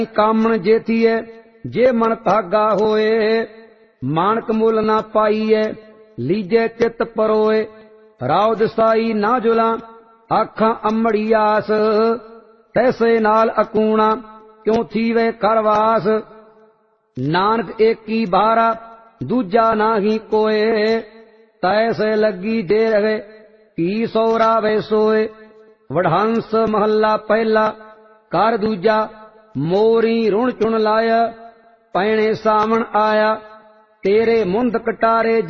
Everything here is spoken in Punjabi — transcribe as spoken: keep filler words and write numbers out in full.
ਕਾਮਣ ਜੇਥੀਐ ਜੇ ਮਨ ਧਾਗਾ ਹੋਏ। ਮਾਨਕ ਮੁੱਲ ਨਾ ਪਾਈਐ ਲੀਜੈ ਚਿੱਤ ਪਰੋਏ। ਰਾਉ ਦਸਾਈ ਨਾ ਜੁਲਾਂ ਆਖਾਂ ਅੰਮੜੀ ਆਸ। ਤੈਸੇ ਨਾਲ ਅਕੂਣਾ ਕਿਉਂ ਥੀਵੇ ਕਰਵਾਸ। ਨਾਨਕ ਏਕੀ ਬਾਰਾ ਦੂਜਾ ਨਾਹੀ ਕੋਏ। ਤੈਸੇ ਲੱਗੀ ਦੇ ਰਹੇ ਕੀ ਸੋਰਾ ਵੇ ਸੋਏ। ਵਡਹੰਸ ਮਹੱਲਾ ਪਹਿਲਾ ਕਰ ਦੂਜਾ ਮੋਰੀ ਰੁਣ ਚੁਣ ਲਾਇਆ। ਪੈਣੇ ਸਾਵਣ ਆਇਆ ਤੇਰੇ ਮੁੰਦ ਕਟਾਰੇ